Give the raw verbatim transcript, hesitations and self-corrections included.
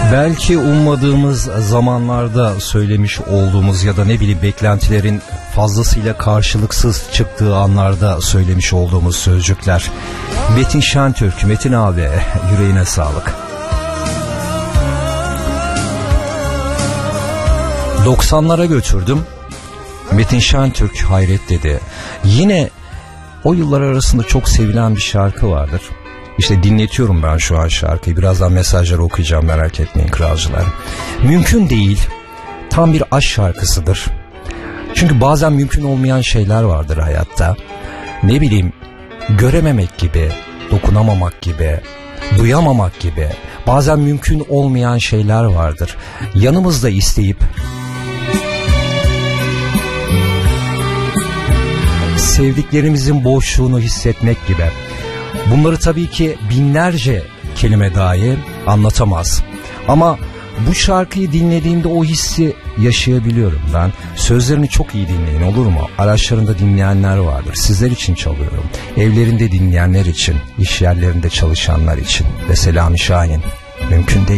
Belki ummadığımız zamanlarda söylemiş olduğumuz ya da ne bileyim beklentilerin fazlasıyla karşılıksız çıktığı anlarda söylemiş olduğumuz sözcükler. Metin Şentürk, Metin abi yüreğine sağlık. doksanlara götürdüm. Metin Şentürk hayret dedi. Yine o yıllar arasında çok sevilen bir şarkı vardır. İşte dinletiyorum ben şu an şarkıyı. Birazdan mesajları okuyacağım, merak etmeyin kralcılar. Mümkün değil. Tam bir aşk şarkısıdır. Çünkü bazen mümkün olmayan şeyler vardır hayatta. Ne bileyim, görememek gibi, dokunamamak gibi, duyamamak gibi. Bazen mümkün olmayan şeyler vardır. Yanımızda isteyip sevdiklerimizin boşluğunu hissetmek gibi. Bunları tabii ki binlerce kelime dahi anlatamaz. Ama bu şarkıyı dinlediğimde o hissi yaşayabiliyorum ben. Sözlerini çok iyi dinleyin, olur mu? Araçlarında dinleyenler vardır. Sizler için çalıyorum. Evlerinde dinleyenler için, iş yerlerinde çalışanlar için. Ve Selami Şahin. Mümkün değil.